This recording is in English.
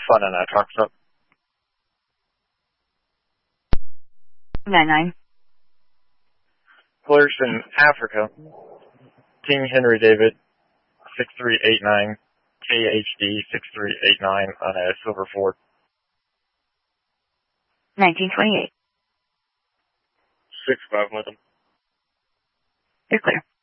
fun in that truck stop. 99. Polaris in Africa. King Henry David, 6389, KHD 6389 on a silver Ford. 1928. 65 with him. You're clear.